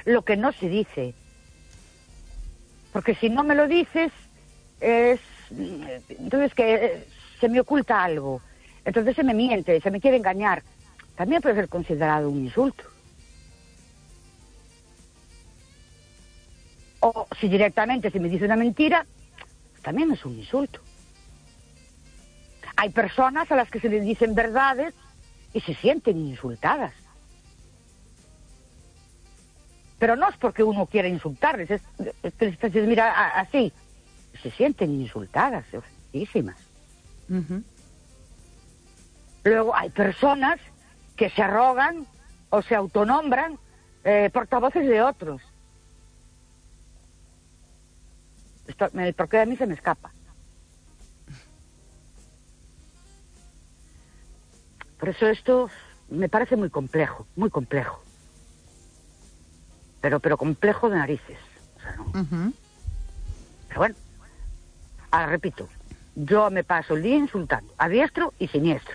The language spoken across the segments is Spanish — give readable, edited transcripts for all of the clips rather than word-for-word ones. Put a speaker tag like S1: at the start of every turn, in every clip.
S1: lo que no se dice. Porque si no me lo dices, entonces que se me oculta algo. Entonces se me miente, se me quiere engañar. También puede ser considerado un insulto. O si directamente se me dice una mentira, también es un insulto. Hay personas a las que se les dicen verdades y se sienten insultadas. Pero no es porque uno quiera insultarles, es que les dices, mira, así, se sienten insultadas, ofendidísimas. Luego hay personas que se arrogan o se autonombran portavoces de otros. Porque a mí se me escapa. Por eso esto me parece muy complejo, muy complejo. Pero complejo de narices. O sea, ¿no? Pero bueno, ahora repito, yo me paso el día insultando, a diestro y siniestro.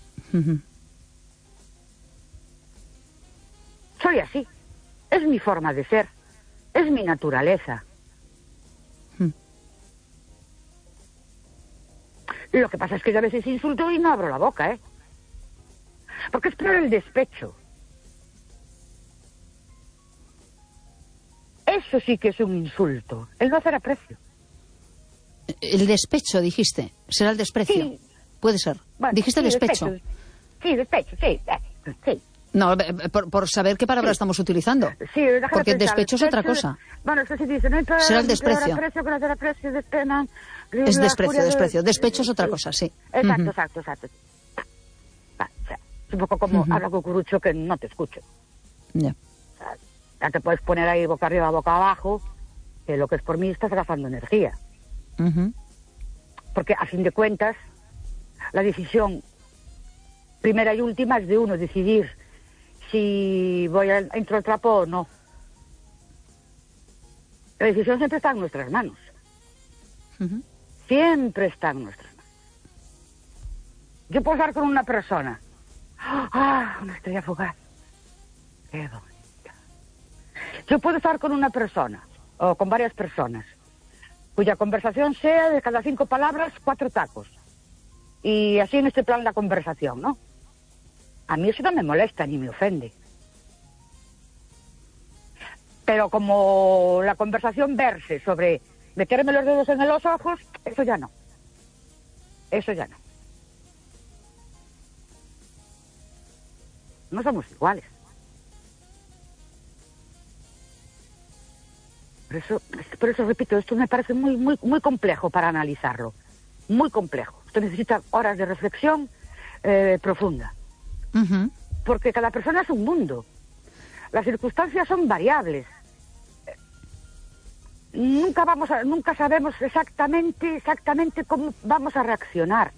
S1: Soy así, es mi forma de ser, es mi naturaleza. Lo que pasa es que yo a veces insulto y no abro la boca, porque es peor el despecho. Eso sí que es un insulto, el no hacer aprecio.
S2: El despecho, dijiste, será el desprecio.
S1: Sí.
S2: Puede ser.
S1: Bueno,
S2: dijiste
S1: sí,
S2: despecho.
S1: Sí, despecho, sí.
S2: No, por saber qué palabra estamos utilizando.
S1: Sí,
S2: porque el despecho es otra cosa.
S1: Bueno, eso sí dice, no hay
S2: será el desprecio. Es desprecio. Despecho es otra cosa, sí.
S1: Exacto. Es un poco como habla cucurucho que no te escucho.
S2: Ya.
S1: O sea, ya te puedes poner ahí boca arriba, boca abajo, que lo que es por mí estás gastando energía. Porque a fin de cuentas, la decisión primera y última es de uno decidir si voy a entrar al trapo o no. La decisión siempre está en nuestras manos. Siempre está en nuestras manos. Yo puedo estar con una persona. Una estrella fugaz. Qué bonita. Yo puedo estar con una persona, o con varias personas, cuya conversación sea de cada 5 palabras, 4 tacos. Y así en este plan la conversación, ¿no? A mí eso no me molesta ni me ofende. Pero como la conversación verse sobre meterme los dedos en los ojos, eso ya no. No somos iguales. Por eso repito, esto me parece muy complejo para analizarlo. Muy complejo. Esto necesita horas de reflexión profunda. Porque cada persona es un mundo. Las circunstancias son variables. Nunca sabemos exactamente cómo vamos a reaccionar.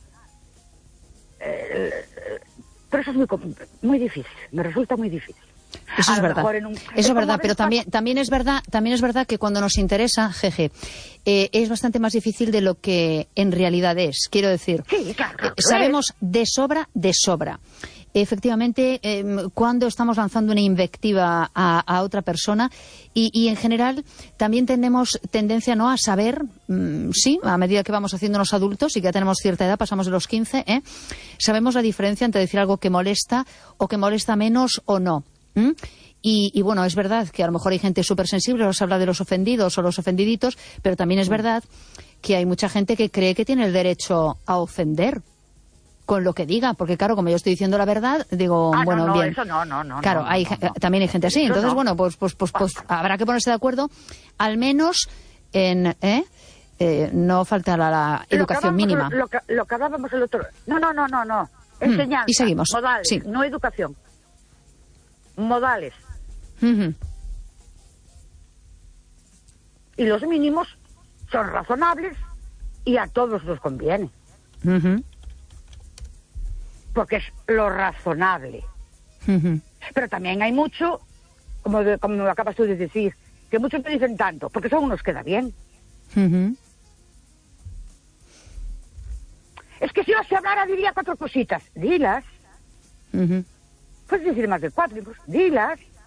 S1: Pero eso es muy difícil. Me resulta muy difícil.
S2: Eso es verdad. Eso es verdad, pero también es verdad que cuando nos interesa, jeje, es bastante más difícil de lo que en realidad es. Quiero decir,
S1: sí, claro,
S2: sabemos de sobra. Efectivamente, cuando estamos lanzando una invectiva a otra persona y en general también tenemos tendencia no a saber, sí, a medida que vamos haciéndonos adultos y que ya tenemos cierta edad, pasamos de los 15, sabemos la diferencia entre decir algo que molesta o que molesta menos o no. Y bueno, es verdad que a lo mejor hay gente súper sensible, os habla de los ofendidos o los ofendiditos, pero también es verdad que hay mucha gente que cree que tiene el derecho a ofender con lo que diga, porque claro, como yo estoy diciendo la verdad, digo, bueno,
S1: no,
S2: bien.
S1: Eso no.
S2: Claro, también hay gente así, entonces, bueno, pues habrá que ponerse de acuerdo, al menos en, no falta la educación mínima.
S1: Lo que hablábamos el otro... No. Enseñanza,
S2: y seguimos.
S1: modales,
S2: sí.
S1: No educación. Modales. Y los mínimos son razonables y a todos nos conviene. Porque es lo razonable. Pero también hay mucho, como acabas tú de decir, que muchos te dicen tanto, porque eso nos queda bien. Es que si yo se hablara diría 4 cositas. Dilas. Puedes decir más de 4, dilas.